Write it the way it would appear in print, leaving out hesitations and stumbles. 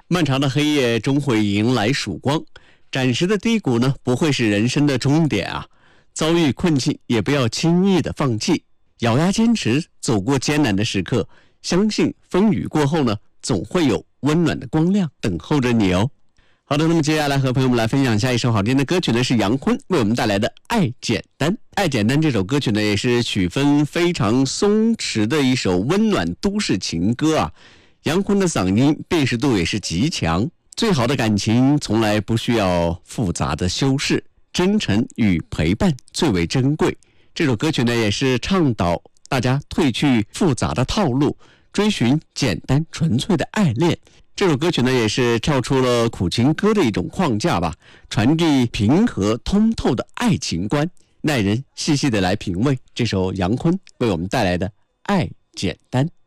漫长的黑夜终会迎来曙光，暂时的低谷呢，不会是人生的终点啊。遭遇困境也不要轻易的放弃，咬牙坚持，走过艰难的时刻，相信风雨过后呢，总会有温暖的光亮等候着你哦。好的，那么接下来和朋友们来分享下一首好听的歌曲呢，是杨坤为我们带来的《爱简单》。《爱简单》这首歌曲呢，也是曲风非常松弛的一首温暖都市情歌啊。杨坤的嗓音辨识度也是极强，最好的感情从来不需要复杂的修饰，真诚与陪伴最为珍贵。这首歌曲呢，也是倡导大家褪去复杂的套路，追寻简单纯粹的爱恋。这首歌曲呢，也是跳出了苦情歌的一种框架吧，传递平和通透的爱情观，耐人细细的来品味这首杨坤为我们带来的《爱简单》。